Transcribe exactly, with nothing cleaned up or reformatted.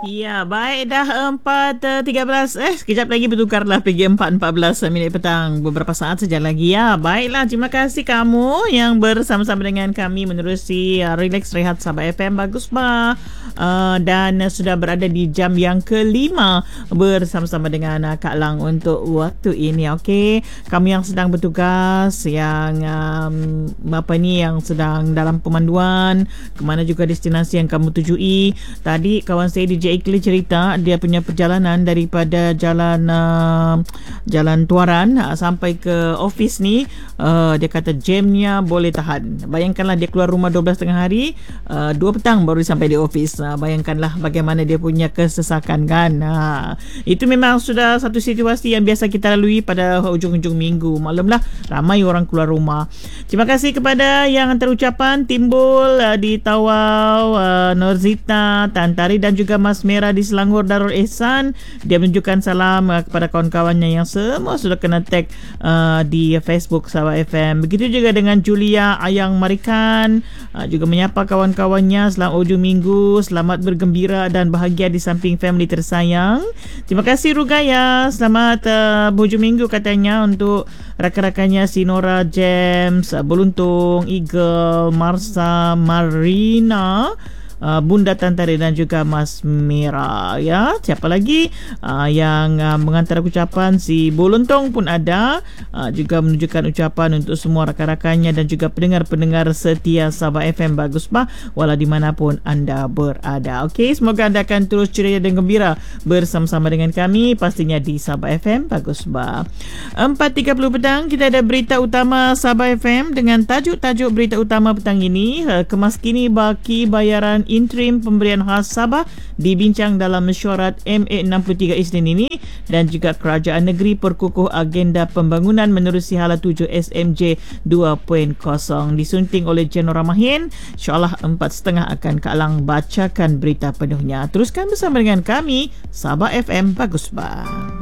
Ya, baik, dah empat tiga belas. Eh, sekejap lagi bertukarlah pergi empat empat belas minit petang. Beberapa saat saja lagi ya. Baiklah, terima kasih kamu yang bersama-sama dengan kami menerusi uh, Relax Rehat Sabah F M. Bagus, Ma. Uh, dan uh, sudah berada di jam yang kelima bersama-sama dengan uh, Kak Lang untuk waktu ini. Okey, kami yang sedang bertugas, yang um, apa ni, yang sedang dalam pemanduan, kemana juga destinasi yang kamu tujui. Tadi kawan saya D J Ikli cerita dia punya perjalanan daripada jalan uh, jalan Tuaran uh, sampai ke office ni, uh, dia kata jamnya boleh tahan. Bayangkanlah dia keluar rumah dua belas tengah hari, uh, dua petang baru sampai di office. Uh, bayangkanlah bagaimana dia punya kesesakan kan. Uh, itu memang sudah satu situasi yang biasa kita lalui pada hujung-hujung minggu. Maklumlah, ramai orang keluar rumah. Terima kasih kepada yang hantar ucapan timbul uh, di Tawau, uh, Norzita, Tantari dan juga Mas Merah di Selangor Darul Ihsan. Dia menunjukkan salam uh, kepada kawan-kawannya yang semua sudah kena tag uh, di Facebook Sabah F M. Begitu juga dengan Julia Ayang Marikan, uh, juga menyapa kawan-kawannya selamat hujung minggu, selamat bergembira dan bahagia di samping family tersayang. Terima kasih Rugaya, selamat uh, hujung minggu katanya untuk rakan-rakannya Sinora, James, uh, Beluntung, Eagle, Marsa, Marina, Uh, Bunda Tantari dan juga Mas Mira. Ya, siapa lagi uh, yang uh, mengantar ucapan? Si Bolontong pun ada, uh, juga menunjukkan ucapan untuk semua rakan-rakannya dan juga pendengar-pendengar setia Sabah F M. Bagus bah, walau dimanapun anda berada. Okey, semoga anda akan terus ceria dan gembira bersama-sama dengan kami pastinya di Sabah F M. Bagus bah. empat tiga puluh petang kita ada berita utama Sabah F M dengan tajuk-tajuk berita utama petang ini. uh, Kemas kini baki bayaran interim pemberian khas Sabah dibincang dalam mesyuarat M A enam puluh tiga Isnin ini, dan juga kerajaan negeri perkukuh agenda pembangunan menerusi hala tujuh S M J dua titik kosong disunting oleh Jenora Mahin. InsyaAllah empat setengah akan Kak Lang bacakan berita penuhnya. Teruskan bersama dengan kami Sabah F M. Bagus bah.